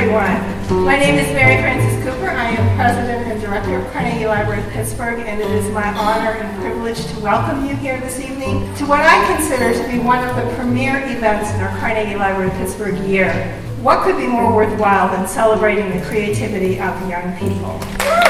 everyone. My name is Mary Frances Cooper. I am President and Director of Carnegie Library of Pittsburgh, and it is my honor and privilege to welcome you here this evening to what I consider to be one of the premier events in our Carnegie Library of Pittsburgh year. What could be more worthwhile than celebrating the creativity of young people?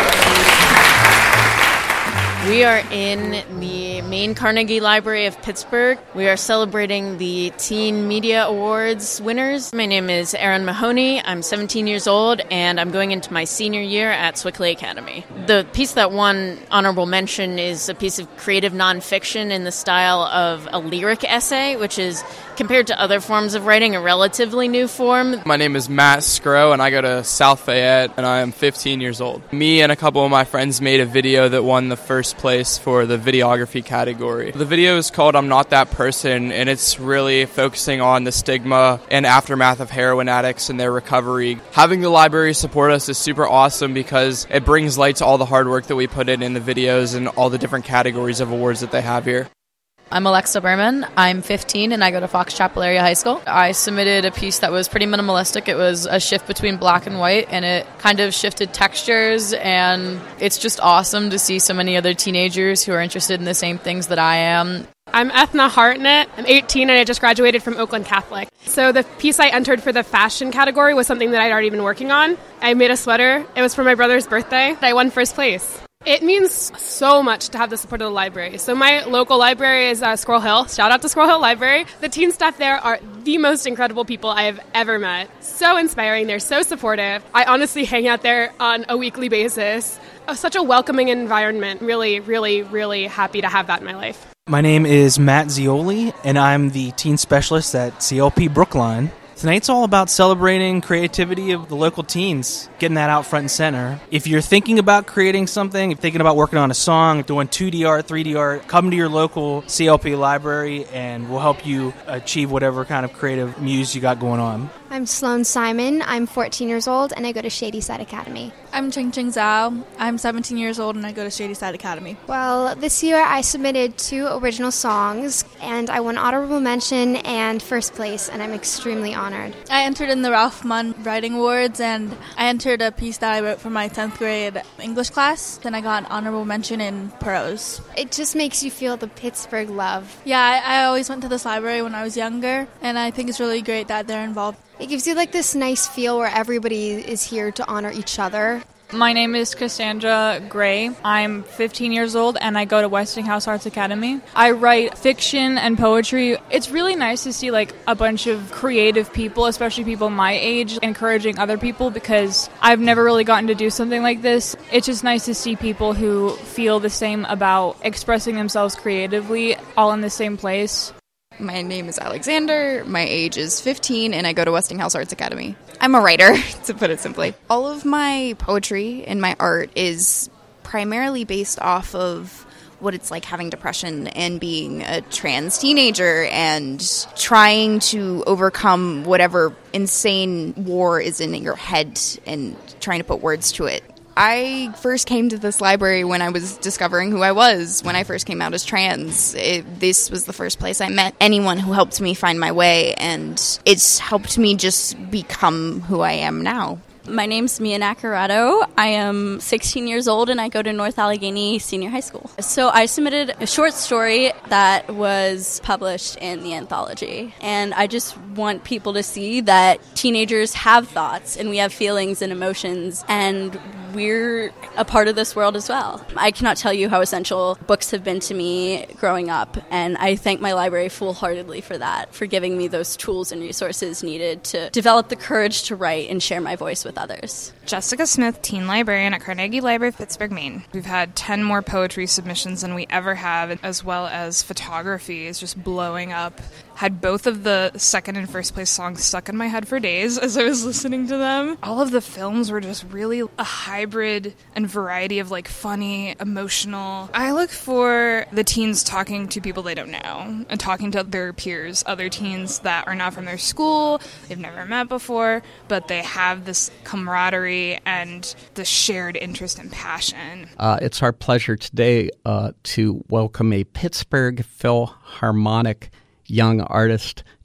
We are in the main Carnegie Library of Pittsburgh. We are celebrating the Teen Media Awards winners. My name is Erin Mahoney. I'm 17 years old, and I'm going into my senior year at Swickley Academy. The piece that won honorable mention is a piece of creative nonfiction in the style of a lyric essay, which is, compared to other forms of writing, a relatively new form. My name is Matt Scrow, and I go to South Fayette, and I am 15 years old. Me and a couple of my friends made a video that won the first place for the videography category. The video is called I'm Not That Person, and it's really focusing on the stigma and aftermath of heroin addicts and their recovery. Having the library support us is super awesome because it brings light to all the hard work that we put in the videos and all the different categories of awards that they have here. I'm Alexa Berman. I'm 15 and I go to Fox Chapel Area High School. I submitted a piece that was pretty minimalistic. It was a shift between black and white, and it kind of shifted textures, and it's just awesome to see so many other teenagers who are interested in the same things that I am. I'm Ethna Hartnett. I'm 18 and I just graduated from Oakland Catholic. So the piece I entered for the fashion category was something that I'd already been working on. I made a sweater. It was for my brother's birthday. I won first place. It means so much to have the support of the library. So my local library is Squirrel Hill. Shout out to Squirrel Hill Library. The teen staff there are the most incredible people I have ever met. So inspiring. They're so supportive. I honestly hang out there on a weekly basis. Such a welcoming environment. Really, really, really happy to have that in my life. My name is Matt Zioli, and I'm the teen specialist at CLP Brookline. Tonight's all about celebrating creativity of the local teens, getting that out front and center. If you're thinking about creating something, if you're thinking about working on a song, doing 2D art, 3D art, come to your local CLP library and we'll help you achieve whatever kind of creative muse you got going on. I'm Sloan Simon. I'm 14 years old and I go to Shady Side Academy. I'm Ching Ching Zhao. I'm 17 years old and I go to Shady Side Academy. Well, this year I submitted 2 original songs and I won honorable mention and first place, and I'm extremely honored. I entered in the Ralph Munn Writing Awards, and I entered a piece that I wrote for my 10th grade English class. Then I got an honorable mention in prose. It just makes you feel the Pittsburgh love. Yeah, I always went to this library when I was younger, and I think it's really great that they're involved. It gives you like this nice feel where everybody is here to honor each other. My name is Cassandra Gray. I'm 15 years old and I go to Westinghouse Arts Academy. I write fiction and poetry. It's really nice to see like a bunch of creative people, especially people my age, encouraging other people, because I've never really gotten to do something like this. It's just nice to see people who feel the same about expressing themselves creatively all in the same place. My name is Alexander, my age is 15, and I go to Westinghouse Arts Academy. I'm a writer, to put it simply. All of my poetry and my art is primarily based off of what it's like having depression and being a trans teenager and trying to overcome whatever insane war is in your head and trying to put words to it. I first came to this library when I was discovering who I was when I first came out as trans. This was the first place I met anyone who helped me find my way, and it's helped me just become who I am now. My name's Mia Nacarado. I am 16 years old and I go to North Allegheny Senior High School. So I submitted a short story that was published in the anthology. And I just want people to see that teenagers have thoughts and we have feelings and emotions, and we're a part of this world as well. I cannot tell you how essential books have been to me growing up, and I thank my library full-heartedly for that, for giving me those tools and resources needed to develop the courage to write and share my voice with others. Jessica Smith, teen librarian at Carnegie Library of Pittsburgh, Maine. We've had 10 more poetry submissions than we ever have, as well as photography is just blowing up. Had both of the second and first place songs stuck in my head for days as I was listening to them. All of the films were just really a hybrid and variety of like funny, emotional. I look for the teens talking to people they don't know and talking to their peers, other teens that are not from their school, they've never met before, but they have this camaraderie and the shared interest and passion. It's our pleasure today to welcome a Pittsburgh Philharmonic young artist